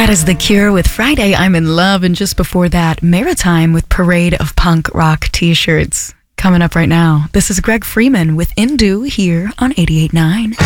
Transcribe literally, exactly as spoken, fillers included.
That is The Cure with Friday, I'm in Love. And just before that, Maritime with Parade of Punk Rock T-shirts. Coming up right now, this is Greg Freeman with Indu here on eighty-eight point nine.